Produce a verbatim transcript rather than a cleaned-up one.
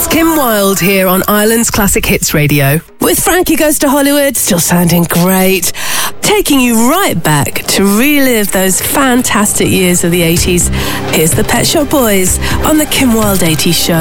Kim Wilde here on Ireland's Classic Hits Radio. With Frankie Goes to Hollywood still sounding great, taking you right back to relive those fantastic years of the eighties. Here's the Pet Shop Boys on the Kim Wilde eighties Show.